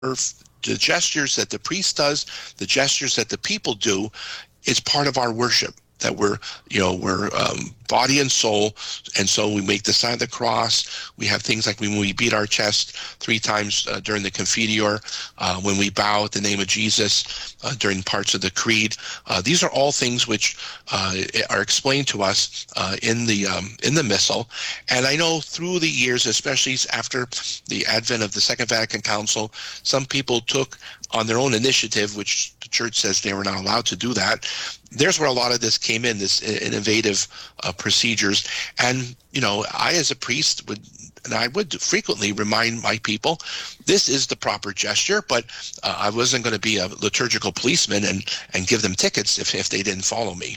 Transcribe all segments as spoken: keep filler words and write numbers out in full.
the gestures that the priest does, the gestures that the people do, is part of our worship. That we're, you know, we're um, body and soul, and so we make the sign of the cross. We have things like when we beat our chest three times uh, during the Confiteor, uh, when we bow at the name of Jesus uh, during parts of the Creed. Uh, these are all things which uh, are explained to us uh, in the um, in the Missal. And I know through the years, especially after the advent of the Second Vatican Council, some people took on their own initiative, which the Church says they were not allowed to do that. There's where a lot of this came in, this innovative uh, procedures. And, you know, I as a priest would, and I would frequently remind my people, this is the proper gesture, but uh, I wasn't going to be a liturgical policeman and, and give them tickets if, if they didn't follow me.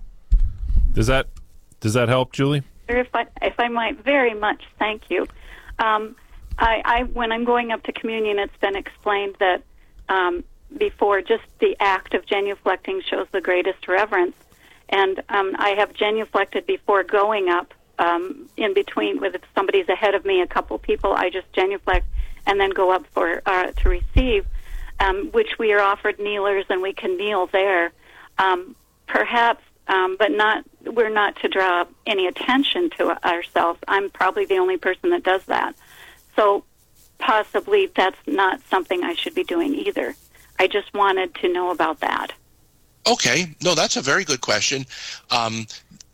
Does that does that help, Julie? If I, if I might, very much, thank you. Um, I, I when I'm going up to communion, it's been explained that um, before, just the act of genuflecting shows the greatest reverence. And um, I have genuflected before going up, um, in between, with if somebody's ahead of me, a couple people, I just genuflect and then go up for uh, to receive, um, which we are offered kneelers, and we can kneel there. Um, perhaps, um, but not. We're not to draw any attention to ourselves. I'm probably the only person that does that. So possibly that's not something I should be doing either. I just wanted to know about that. Okay. No, that's a very good question. Um,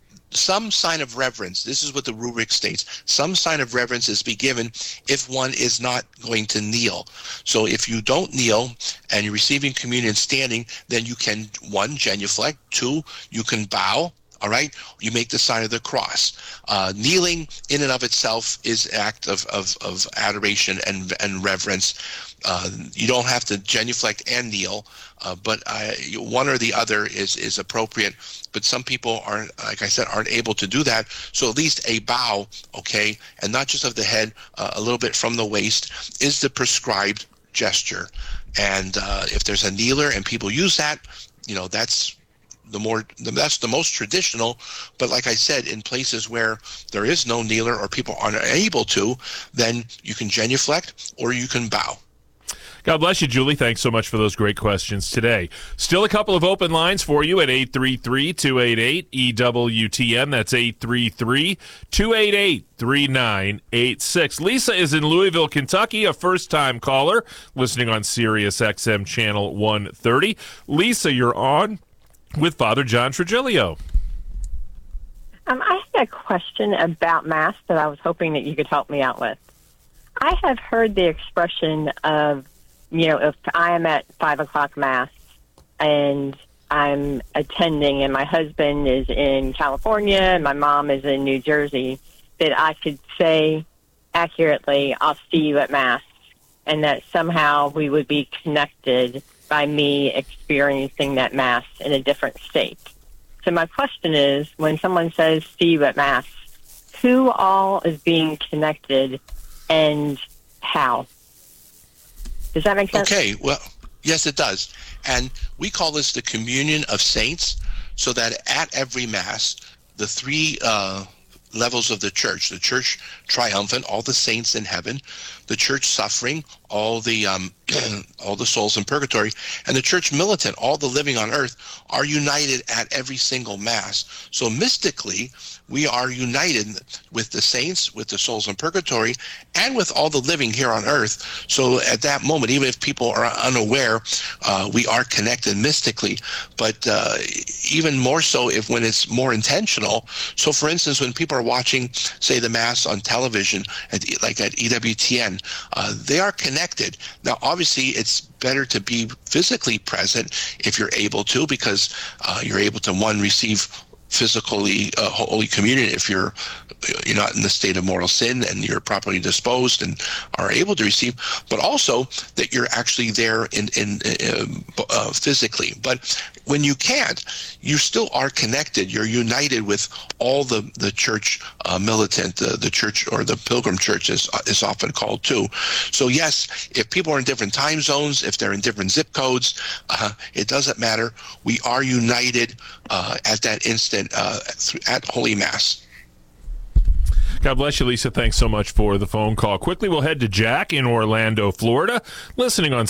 some sign of reverence, this is what the rubric states, some sign of reverence is be given if one is not going to kneel. So if you don't kneel and you're receiving communion standing, then you can, one, genuflect, two, you can bow. All right, you make the sign of the cross. Uh, kneeling in and of itself is an act of, of, of adoration and, and reverence. Uh, you don't have to genuflect and kneel, uh, but uh, one or the other is, is appropriate. But some people aren't, like I said, aren't able to do that. So at least a bow, okay, and not just of the head, uh, a little bit from the waist, is the prescribed gesture. And uh, if there's a kneeler and people use that, you know, that's the more that's the most traditional. But like I said, in places where there is no kneeler or people aren't able to, then you can genuflect or you can bow. God bless you, Julie. Thanks so much for those great questions today. Still a couple of open lines for you at eight three three, two eight eight, E W T M. That's eight three three, two eight eight, three nine eight six. Lisa is in Louisville, Kentucky, a first-time caller, listening on Sirius X M Channel one thirty. Lisa, you're on with Father John Trigilio. Um, I had a question about Mass that I was hoping that you could help me out with. I have heard the expression of, you know, if I am at five o'clock Mass and I'm attending and my husband is in California and my mom is in New Jersey, that I could say accurately, I'll see you at Mass, and that somehow we would be connected by me experiencing that Mass in a different state. So my question is, when someone says, see you at Mass, who all is being connected and how? Does that make sense? Okay, well, yes, it does. And we call this the communion of saints, so that at every Mass, the three uh, levels of the church, the church triumphant, all the saints in heaven, the church suffering, all the um, all the souls in purgatory, and the church militant, all the living on earth, are united at every single Mass. So mystically, we are united with the saints, with the souls in purgatory, and with all the living here on earth. So at that moment, even if people are unaware, uh, we are connected mystically. But uh, even more so if when it's more intentional. So for instance, when people are watching, say, the Mass on television, at, like at E W T N, uh, they are connected. Now, obviously, it's better to be physically present if you're able to, because uh, you're able to, one, receive physically uh, Holy Communion if you're you're not in the state of mortal sin and you're properly disposed and are able to receive, but also that you're actually there in in uh, uh, physically. But when you can't, you still are connected. You're united with all the the church uh, militant, uh, the church, or the pilgrim church is is often called too. So yes, if people are in different time zones, if they're in different zip codes, uh, it doesn't matter. We are united uh, at that instant uh, at Holy Mass. God bless you, Lisa. Thanks so much for the phone call. Quickly, we'll head to Jack in Orlando, Florida, listening on